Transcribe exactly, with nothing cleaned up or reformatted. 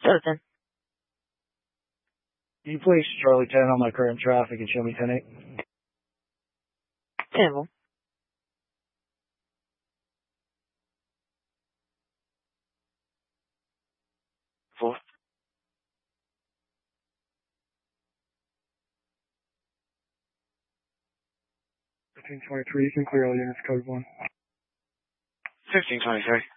ten. Can you place Charlie ten on my current traffic and show me ten eight? ten one. Four. fifteen twenty-three, you can clear all units, code one. fifteen twenty-three.